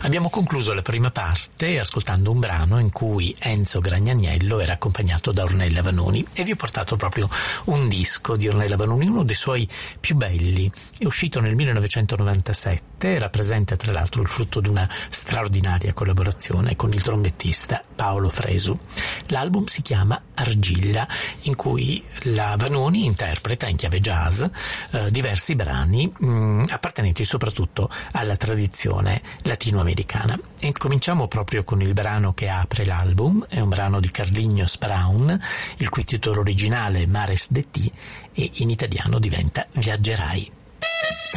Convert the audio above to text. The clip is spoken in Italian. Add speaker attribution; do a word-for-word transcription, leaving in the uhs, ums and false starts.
Speaker 1: Abbiamo concluso la prima parte ascoltando un brano in cui Enzo Gragnaniello era accompagnato da Ornella Vanoni, e vi ho portato proprio un disco di Ornella Vanoni, uno dei suoi più belli. È uscito nel millenovecentonovantasette, rappresenta tra l'altro il frutto di una straordinaria collaborazione con il trombettista Paolo Fresu. L'album si chiama Argilla, in cui la Vanoni interpreta in chiave jazz eh, diversi brani mh, appartenenti soprattutto alla tradizione latinoamericana. E cominciamo proprio con il brano che apre l'album. È un brano di Carlinhos Brown, il cui titolo originale è Mares de Ti e in italiano diventa Viaggerai.